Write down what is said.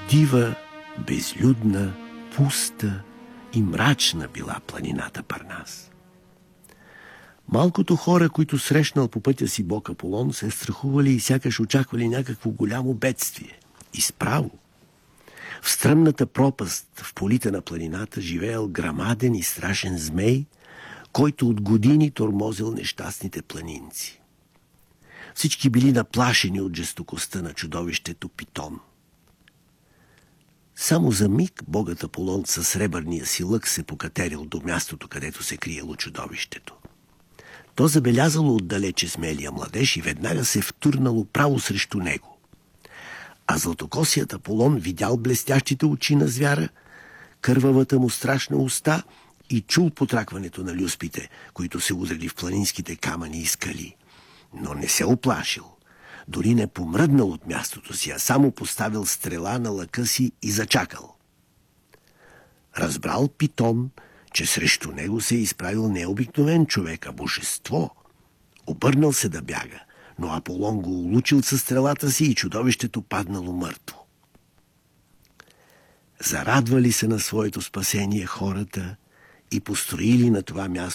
Дива, безлюдна, пуста и мрачна била планината Парнас. Малкото хора, които срещнал по пътя си бог Аполон, се страхували и сякаш очаквали някакво голямо бедствие. И справо. В стръмната пропаст в полите на планината живеел грамаден и страшен змей, който от години тормозил нещастните планинци. Всички били наплашени от жестокостта на чудовището Питон. Само за миг богът Аполон със сребърния си лък се покатерил до мястото, където се криело чудовището. То забелязало отдалече смелия младеж и веднага се втурнало право срещу него. А златокосият Аполон видял блестящите очи на звяра, кървавата му страшна уста и чул потракването на люспите, които се удрили в планинските камъни и скали. Но не се оплашил. Дори не помръднал от мястото си, а само поставил стрела на лъка си и зачакал. Разбрал Питон, че срещу него се е изправил необикновен човек, а божество. Обърнал се да бяга, но Аполон го улучил със стрелата си и чудовището паднало мъртво. Зарадвали се на своето спасение хората и построили на това място